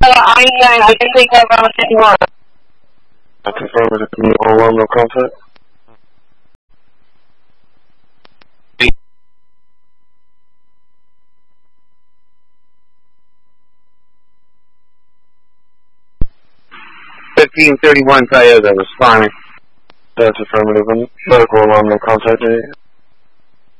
I can take that around 51. I confirm it. Can you hold on, no contact? $1531 Toyota responding. That's affirmative. Medical alarm, no contact.